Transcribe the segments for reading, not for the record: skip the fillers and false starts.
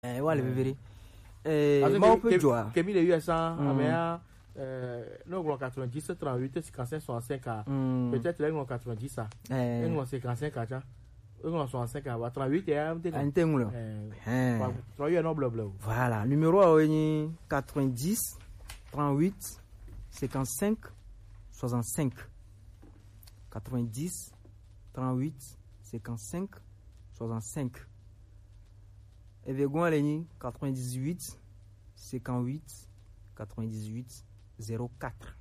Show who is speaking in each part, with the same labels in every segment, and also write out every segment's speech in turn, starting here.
Speaker 1: Voilà, vérité. Moi, on peut jouer.
Speaker 2: Kemi les USA, nous 90, 38, 55, 65 ans. Peut-être les 90 ça. Les 55 ans. Les 65 ans. 38 et un
Speaker 1: témoin. Voilà, numéro 90, 38, 55, 65. 90, 38, 55, 65. Et Végon Aleni 98, 58, 98, 04.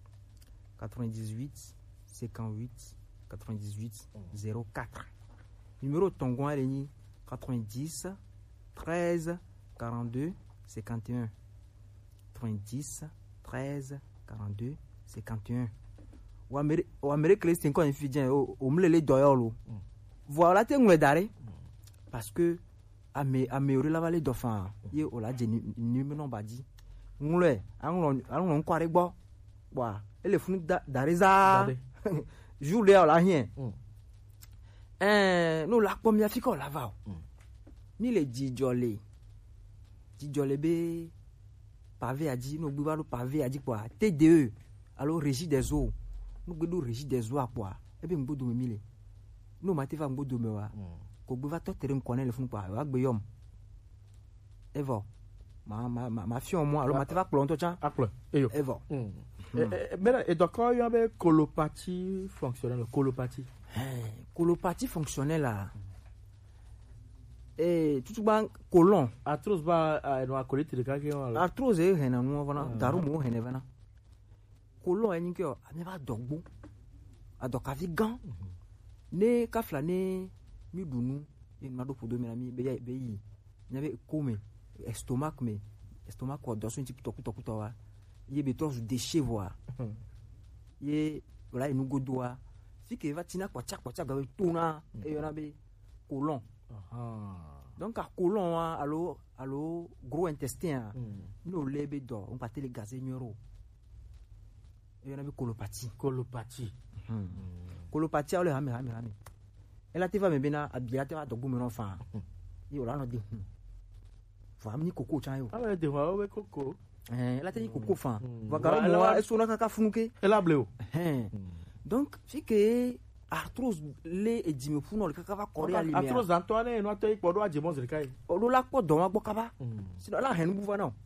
Speaker 1: 98, 58, 98, 04. Numéro Tongon Aleni 90, 13, 42, 51. 90, 13, 42, 51. Ou Amérique, c'est encore un fidèle, au milieu de l'Oyolo. Voilà, tu es d'arrêt. Parce que, améliorer la vallée d'Offin, il y a là des numéros badi. Nous allons quoi avec moi? Et les fous d'Areza. Joue là, rien. Nous, la première fille qu'on lava. Ni les Djolé. Djolé B. Pavé a dit, nous buvons pavé a dit quoi? TDE. Alors, régie des eaux. Nous avons régie des eaux à quoi? Et bien, nous avons mis. Nous avons mis. Ko buva to terrain connaît le fond quoi wa gbeyom evo ma fille moi alors ma te va plonto cha
Speaker 2: aklo eyo
Speaker 1: evo
Speaker 2: mais et donc il y avait colopathie fonctionnelle
Speaker 1: colopathie fonctionnelle là et tout ban colon
Speaker 2: arthrose ba no akolite de ka ke wala
Speaker 1: arthrose e hena no vana daru mo hena vana colon e nikyo ame ba dogbo adoka vi gan ne ka flane mi dunu in mado podo mi ami be yi nyabe come estomac me estomac ko do so nti kuto wa ye be to déchet voir ye voilà inu godoa fi ke va tina kwa cha ga tuna e yona be colon donc à colon allo gros intestin no lebe do on pa tele gazé nyoro e yona be colopathie colopathie ole hame elle a été maintenant à bien à dogu mon enfant il aura dit famille coco chayo
Speaker 2: ah de wa coco
Speaker 1: elle a été coco fan va moi est-ce qu'on a kaka funuke
Speaker 2: elle a bleu
Speaker 1: donc fi que arthrose le e dimi funo le kaka va correr alimia
Speaker 2: arthrose Antoine no to ipo do ajemo zrikai
Speaker 1: o do la po do wa bokaba sinon la hen bouva non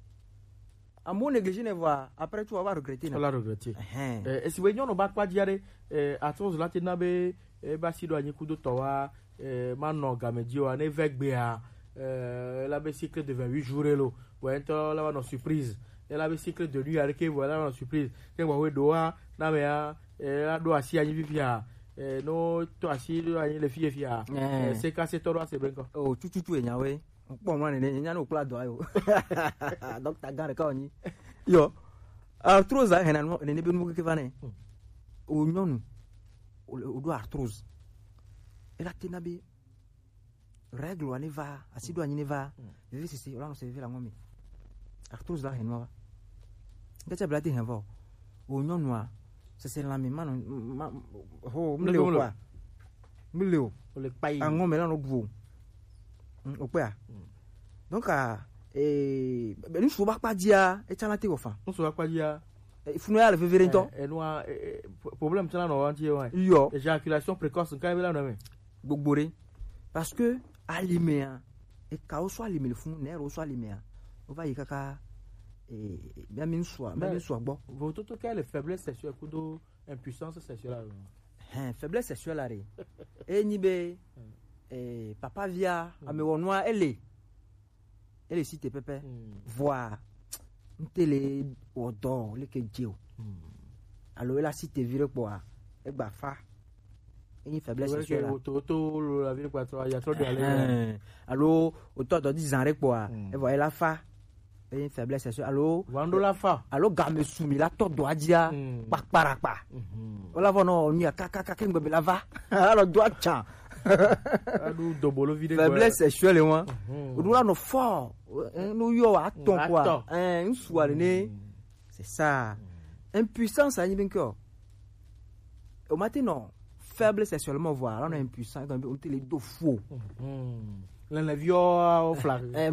Speaker 1: à mon négligé ne voit après tu vas regretter
Speaker 2: on la regretter et si we no ba kwa diare arthrose la tina be ba si do anyiku do to wa mano gameji wa ne vegbe ha la be cycle de 28 jours lo wa ento la no surprise et la be cycle de nuit avec voilà no surprise ke wa we do wa na me ya la do asi anyi vivia no to asi do anyi le fie fia c'est cassé to ro c'est ben ko
Speaker 1: oh tutu enya we pon mo ne enya no kula do ayo docteur gare ka oni yo arthrose hena no ne be nu ke vane o nyonu o do arthrose et la tenabe règle on va asido anyi va vivre c'est on se vivre la ngome arthrose la henwa ngata blati henva o nyonwa c'est la même ho mleo quoi mleo
Speaker 2: le pai
Speaker 1: ngome la no duo o pe donc ben so ba pa dia e chala te ofa
Speaker 2: so ba pa dia
Speaker 1: funu ya le vivre nto
Speaker 2: e no problème tana no wanti wa
Speaker 1: yo
Speaker 2: éjaculation précoce nkai bela no me
Speaker 1: gbogbore parce que alimea e ka o so alimele funu ne ro so alimea o va yikaka bien min so gbo
Speaker 2: vous tout quelle faiblesse sexuelle kudo impuissance sexuelle
Speaker 1: faiblesse sexuelle là e ni be papa via amewonwa elle cité pépé voir télé odo le que dio alors elle a cité vire quoi e gba fa une faiblesse sexuelle
Speaker 2: to la vie quoi il y a trop de aller
Speaker 1: alors autour de 10 ans rek quoi et voilà la fa une faiblesse sexuelle alors
Speaker 2: wando la fa
Speaker 1: alors game soumi la to do adia pa voilà vono ni kaka ngbe la va alors doit cha
Speaker 2: adu dobolo vidéo
Speaker 1: faiblesse sexuelle moi on no fort no yo aton quoi un soir né c'est ça impuissance à ni ben cœur au matin non faible sexuellement voir on est impuissant quand on les deux faux
Speaker 2: le vieux au flag